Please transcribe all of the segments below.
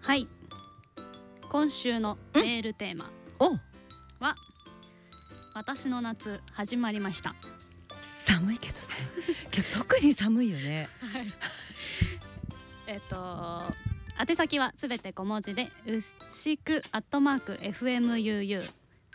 はい、今週のメールテーマは私の夏始まりました。 寒いけどね今日特に寒いよね宛先はすべて小文字でうしく@fmuu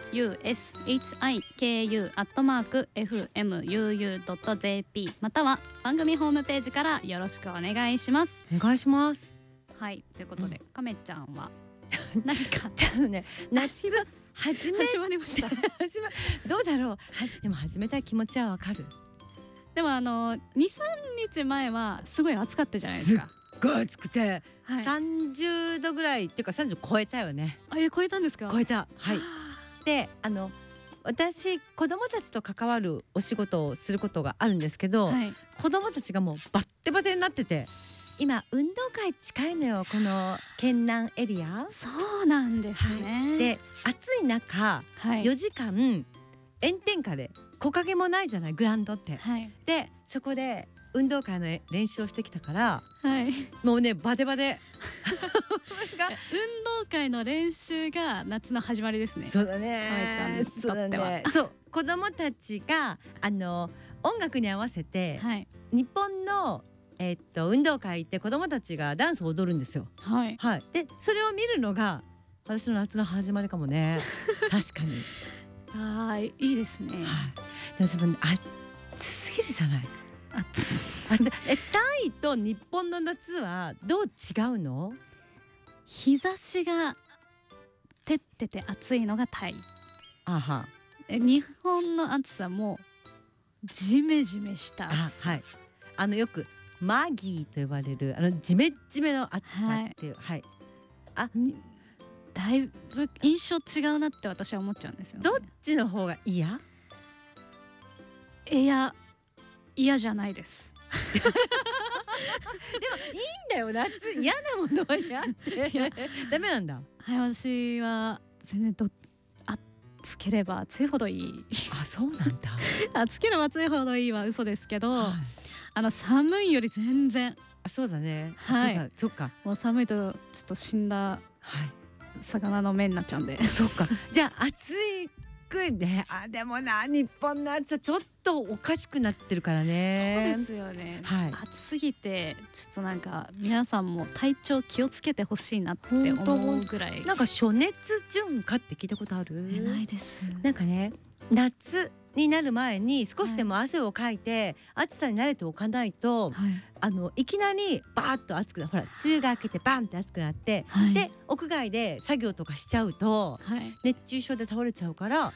ushiku@fmuu.jp または番組ホームページからよろしくお願いします。 お願いします。 はい、ということで、亀ちゃんは何かね、夏始まりましたどうだろう。でも始めたい気持ちはわかる。 でも2、3日前はすごい暑かったじゃないですか。 すっごい暑くて、 はい、 30度ぐらいっていうか30超えたよね。 超えたんですか。 超えた。はい。で私子供たちと関わるお仕事をすることがあるんですけど、はい、子供たちがもうバッテバテになってて、今運動会近いのよ、この県南エリア。 そうなんですね。 はい、で暑い中、はい、4時間炎天下で木陰もないじゃない、グラウンドって。はい、でそこで運動会の練習をしてきたから、はい、もうねバテバテ運動会の練習が夏の始まりですね。 そうだね。そうだね。そう子供たちが音楽に合わせて、はい、日本の運動会って子供たちがダンスを踊るんですよ。はい、はい、でそれを見るのが私の夏の始まりかもね確かに。 はい、いいですね。 はい、でも自分暑すぎるじゃない。タイと日本の夏はどう違うの？ 日差しが照ってて暑いのがタイ。あは。日本の暑さもジメジメした暑さ。 はい、よくマギーと呼ばれるジメジメの暑さっていう、はい、はい、 だいぶ印象違うなって私は思っちゃうんですよね。 どっちの方が嫌？ 嫌じゃないですでもいいんだよ、夏嫌なものは嫌ってダメなんだ。 はい、私は全然暑ければ暑いほどいい。 あ、そうなんだ暑ければ暑いほどいいは嘘ですけど、はい、寒いより全然。 あ、そうだね。 はい、 そっか。 もう寒いとちょっと死んだ魚の目になっちゃうんで、 そっか。じゃあ暑いね。でもな、日本の暑さちょっとおかしくなってるからね。 そうですよね、 はい、 暑すぎてちょっとなんか皆さんも体調気をつけてほしいなって思うぐらい。 なんか暑熱順化って聞いたことある？ ないです。 なんかね、夏になる前に少しでも汗をかいて、はい、暑さに慣れておかないと、はい、いきなりバーッと暑くなる。ほら梅雨が明けてバンって暑くなって、はい、で屋外で作業とかしちゃうと、はい、熱中症で倒れちゃうから、